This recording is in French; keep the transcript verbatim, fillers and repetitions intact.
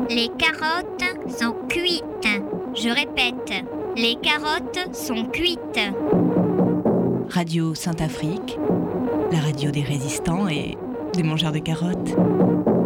Les carottes sont cuites. Je répète, les carottes sont cuites. Radio Sainte-Afrique, la radio des résistants et des mangeurs de carottes.